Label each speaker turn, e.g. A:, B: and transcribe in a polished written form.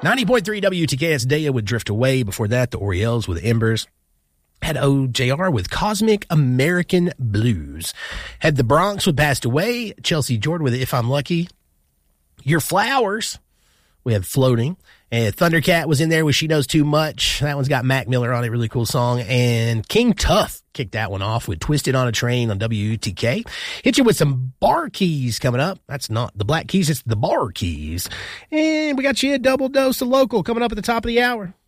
A: 90.3 WTKS Daya with Drift Away. Before that, the Orioles with Embers. Had OJR with Cosmic American Blues. Had the Bronx with Passed Away. Chelsea Jordan with If I'm Lucky. Your Flowers. We had Floating. And Thundercat was in there with She Knows Too Much. That one's got Mac Miller on it. Really cool song. And King Tough kicked that one off with Twisted on a Train on WTK. Hit you with some Bar Keys coming up. That's not the Black Keys, it's the Bar Keys. And we got you a double dose of local coming up at the top of the hour.